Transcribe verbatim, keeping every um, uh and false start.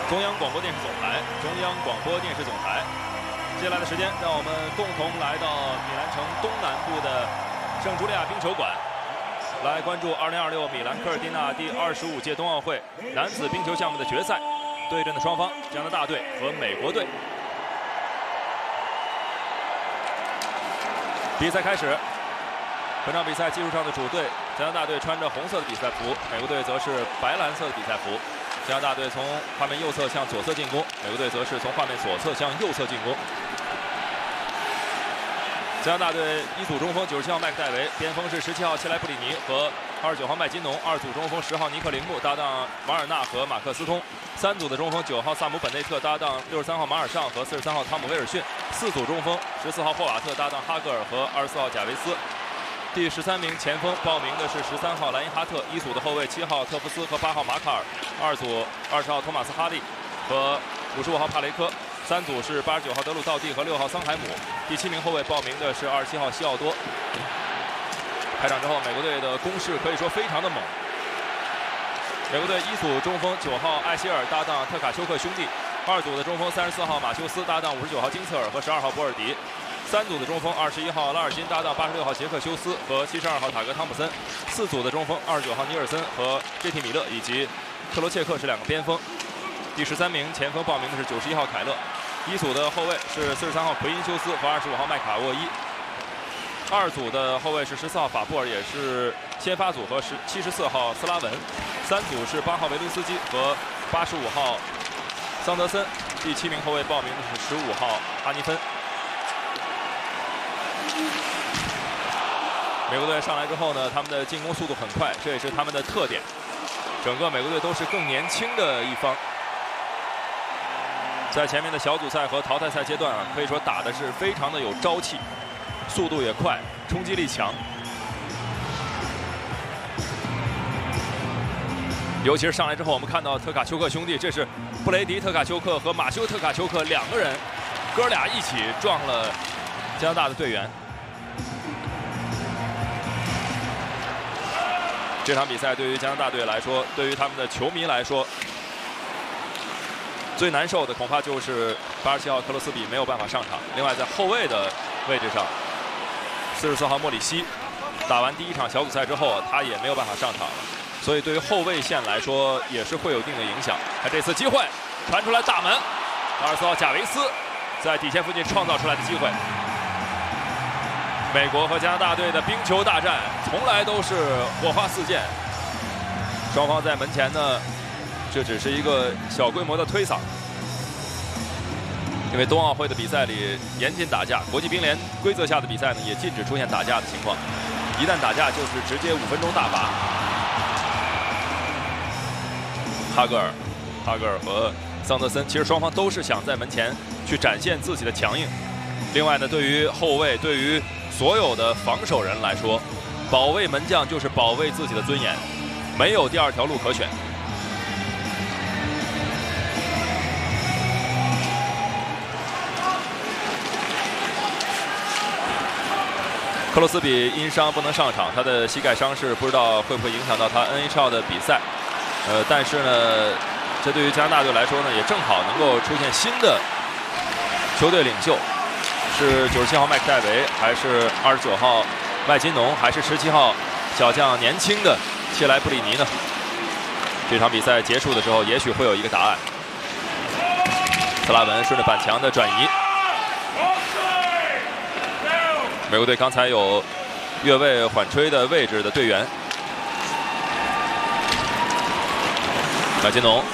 中央广播电视总台，中央广播电视总台。接下来的时间，让我们共同来到米兰城东南部的圣茱莉亚冰球馆，来关注二零二六米兰科尔蒂纳第二十五届冬奥会男子冰球项目的决赛。对阵的双方，加拿大队和美国队。比赛开始。本场比赛技术上的主队，加拿大队穿着红色的比赛服，美国队则是白蓝色的比赛服。加拿大队从画面右侧向左侧进攻，美国队则是从画面左侧向右侧进攻。加拿大队一组中锋九十七号麦克戴维，边锋是十七号切莱布里尼和二十九号麦金农，二组中锋十号尼克林木搭档马尔纳和马克斯通，三组的中锋九号萨姆本内特搭档六十三号马尔尚和四十三号汤姆威尔逊，四组中锋十四号霍瓦特搭档哈格尔和二十四号贾维斯。第十三名前锋报名的是十三号莱因哈特，一组的后卫七号特夫斯和八号马卡尔，二组二十号托马斯哈利和五十五号帕雷科，三组是八十九号德鲁道蒂和六号桑海姆。第七名后卫报名的是二十七号西奥多。开场之后，美国队的攻势可以说非常的猛。美国队一组中锋九号艾希尔搭档特卡丘克兄弟，二组的中锋三十四号马修斯搭档五十九号金策尔和十二号博尔迪。三组的中锋二十一号拉尔金搭档八十六号杰克休斯和七十二号塔格汤普森，四组的中锋二十九号尼尔森和 J T 米勒以及特罗切克是两个边锋。第十三名前锋报名的是九十一号凯勒，一组的后卫是四十三号奎因修斯和二十五号麦卡沃伊，二组的后卫是十四号法布尔，也是先发组和十七十四号斯拉文，三组是八号维林斯基和八十五号桑德森，第七名后卫报名的是十五号哈尼芬。美国队上来之后呢，他们的进攻速度很快，这也是他们的特点。整个美国队都是更年轻的一方，在前面的小组赛和淘汰赛阶段啊，可以说打的是非常的有朝气，速度也快，冲击力强。尤其是上来之后，我们看到特卡丘克兄弟，这是布雷迪特卡丘克和马修特卡丘克两个人，哥俩一起撞了加拿大的队员。这场比赛对于加拿大队来说，对于他们的球迷来说，最难受的恐怕就是八十七号克罗斯比没有办法上场。另外，在后卫的位置上，四十四号莫里西打完第一场小组赛之后，他也没有办法上场了。所以对于后卫线来说，也是会有一定的影响。看这次机会传出来大门，二十四号贾维斯在底线附近创造出来的机会。美国和加拿大队的冰球大战从来都是火花四溅，双方在门前呢，这只是一个小规模的推搡。因为冬奥会的比赛里严禁打架，国际冰联规则下的比赛呢也禁止出现打架的情况，一旦打架就是直接五分钟大罚。哈格尔、哈格尔和桑德森，其实双方都是想在门前去展现自己的强硬。另外呢，对于后卫，对于所有的防守人来说，保卫门将就是保卫自己的尊严，没有第二条路可选。克罗斯比因伤不能上场，他的膝盖伤势不知道会不会影响到他 N H L 的比赛。呃，但是呢，这对于加拿大队来说呢，也正好能够出现新的球队领袖。是九十七号麦克戴维，还是二十九号麦金农，还是十七号小将年轻的切莱布里尼呢？这场比赛结束的时候，也许会有一个答案。斯拉文顺着板墙的转移，美国队刚才有越位缓吹的位置的队员，麦金农